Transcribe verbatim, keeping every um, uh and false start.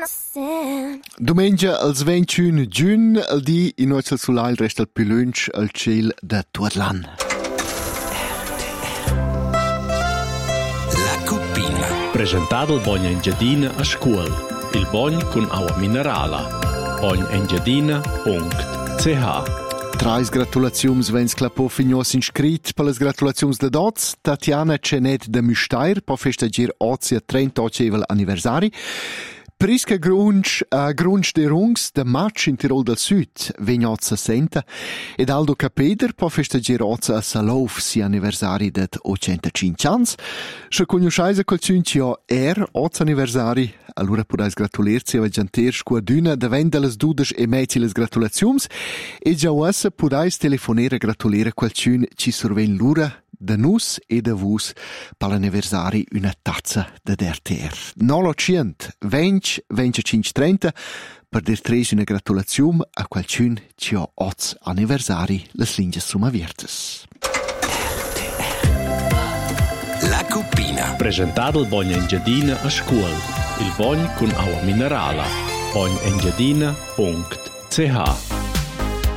Domenica al ventuno giugno, il dì in noce sul resta il più lunch al cielo da tutto l'anno. La Cuppina. Presentato il Bogna Engiadina a scuola. Il Bogn con acqua minerale. bogn engiadina punto c h. Trais gratulaziums vens clapo fignos inscrit per las gratulaziums de dots. Tatiana Cenet de Müstair po festagir ozia trentotto anniversari. Prisca grunsch a grunsch de rungs de match in Tirol del Sud, vegnot sessenta, ed Aldo Capeder po festagir ozia a Salov si anniversari det ottantacinque ans. Se conosceise col cincio er ozia anniversari, allora podais gratulerzi a gianter squaduna davent de las dudes e mezzi les gratulaziums, e già ossa podais telefonere gratulere qualcun ci surven l'ura da nus e da vus per l'anniversari una tazza da der ter. Nolo cient, vench, venticinque trenta, per der tres una gratulazium a qualcun ci ha oz anniversari las linges sumaviertes. La Cuppina. Presentato il Bogna Engiadina a scuola. Il Bogn con acqua minerale. bogn engiadina punto c h.